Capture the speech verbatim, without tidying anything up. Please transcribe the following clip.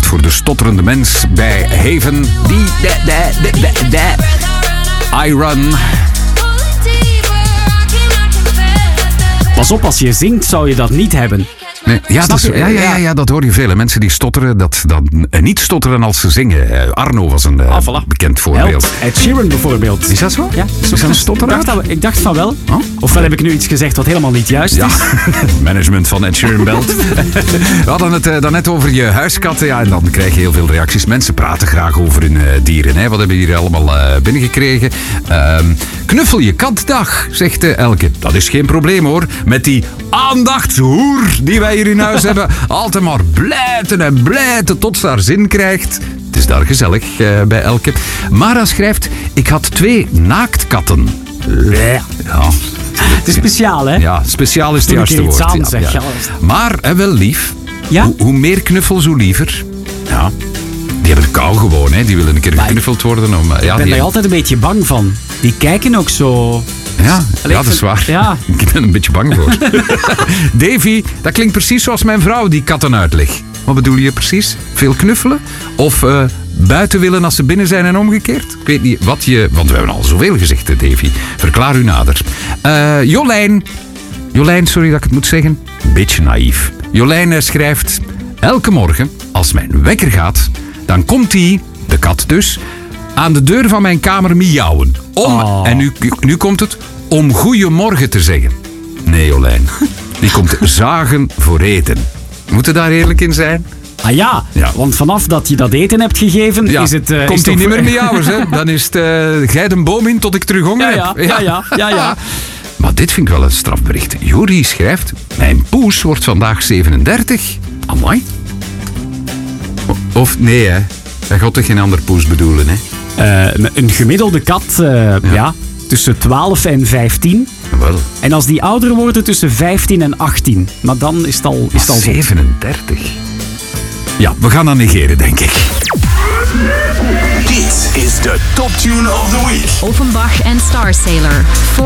voor de stotterende mens bij Haven. Die, de, de, de, de, de. I Run. Pas op, als je zingt zou je dat niet hebben. Nee, ja, dat is, ja, ja, ja, ja, dat hoor je veel. Mensen die stotteren, dat, dat uh, niet stotteren als ze zingen. Arno was een uh, ah, voilà. bekend voorbeeld. Help. Ed Sheeran bijvoorbeeld. Is dat zo? Ja. Is dat een stotteraar? Ik dacht, dat, ik dacht van wel. Oh? Ofwel heb ik nu iets gezegd wat helemaal niet juist ja. is. Management van Ed Sheeran belt. We hadden het uh, daarnet over je huiskatten. Ja, en dan krijg je heel veel reacties. Mensen praten graag over hun uh, dieren. Hè. Wat hebben we hier allemaal uh, binnengekregen? Uh, knuffel je katdag, zegt uh, Elke. Dat is geen probleem hoor. Met die aandachtshoer die wij hier in huis hebben. Altijd maar blijten en blijten tot ze haar zin krijgt. Het is daar gezellig uh, bij Elke. Mara schrijft, ik had twee naaktkatten. Ja. Het is speciaal, hè? Ja, speciaal is het Doe juiste woord. Aan, ja, zeg. ja. Maar hè, wel lief. Ja? Hoe, hoe meer knuffels, hoe liever. Ja. Die hebben de kou gewoon, hè. Die willen een keer geknuffeld worden. Om, uh, ja, ik ben die... daar altijd een beetje bang van. Die kijken ook zo... Ja, Allee, ja dat is waar. Ja. Ik ben een beetje bang voor. Davy, dat klinkt precies zoals mijn vrouw die katten uitlegt. Wat bedoel je precies? Veel knuffelen? Of uh, buiten willen als ze binnen zijn en omgekeerd? Ik weet niet wat je... Want we hebben al zoveel gezegd, Davy. Verklaar u nader. Uh, Jolijn. Jolijn, sorry dat ik het moet zeggen. Een beetje naïef. Jolijn schrijft... Elke morgen, als mijn wekker gaat, dan komt hij, de kat dus, aan de deur van mijn kamer miauwen. Om, oh. en nu, nu komt het, om goeiemorgen te zeggen. Nee, Jolijn. Die komt zagen voor eten. Moeten daar eerlijk in zijn? Ah ja, ja, want vanaf dat je dat eten hebt gegeven, ja. is het... Uh, komt hij toch... niet meer miauwen, hè? Dan is het, uh, gij de boom in tot ik terug honger ja, heb. Ja, ja, ja, ja, ja. Maar dit vind ik wel een strafbericht. Juri schrijft, mijn poes wordt vandaag zevenendertig. Amai. Of nee, hè. Hij gaat toch geen ander poes bedoelen, hè? Uh, een gemiddelde kat, uh, ja. ja, tussen twaalf en vijftien. Wel. En als die ouder worden, tussen vijftien en achttien. Maar dan is het al, is het al zevenendertig. Ja, we gaan dat negeren, denk ik. Dit is de Top Tune of the Week. Offenbach en Starsailor.